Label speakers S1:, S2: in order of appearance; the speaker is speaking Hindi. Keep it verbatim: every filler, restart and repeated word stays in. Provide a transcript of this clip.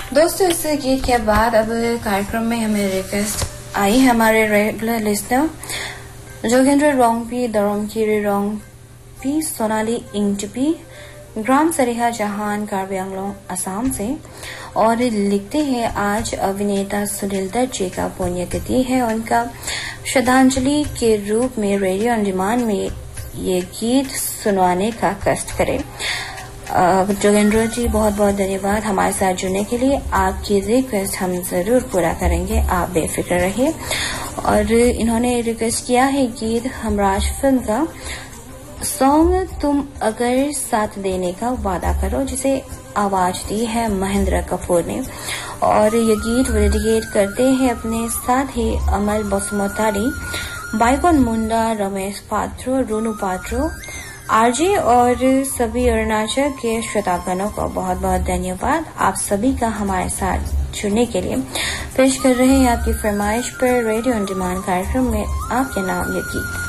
S1: दोस्तों, इस गीत के बाद अब कार्यक्रम में हमें रिक्वेस्ट आई है हमारे रेगुलर लिस्नर जोगेंद्र रोंगपी, दरोमकीरी रोंगपी, सोनाली इंगटपी, ग्राम सरिहा जहान, कार्बी आंगलों, असम से, और लिखते हैं आज अभिनेता सुनील दत्त जी का पुण्यतिथि है। उनका श्रद्धांजलि के रूप में रेडियो ऑन डिमांड में ये गीत सुनवाने का कष्ट करें। जोगेंद्र जी, बहुत बहुत धन्यवाद हमारे साथ जुड़ने के लिए। आपकी रिक्वेस्ट हम जरूर पूरा करेंगे, आप बेफिक्र रहिए। और इन्होंने रिक्वेस्ट किया है गीत हमराज फिल्म का सॉन्ग तुम अगर साथ देने का वादा करो, जिसे आवाज दी है महेंद्र कपूर ने। और ये गीत डेडिकेट करते हैं अपने साथ ही अमल बसुमतारी, बाइकॉन मुंडा, रमेश पात्रो, रोनू पात्रो, आरजे और सभी अरुणाचल के श्रोतागणों को बहुत बहुत धन्यवाद। आप सभी का हमारे साथ जुड़ने के लिए पेश कर रहे हैं आपकी फरमाइश पर रेडियो ऑन डिमांड कार्यक्रम में आपके नाम ये गीत।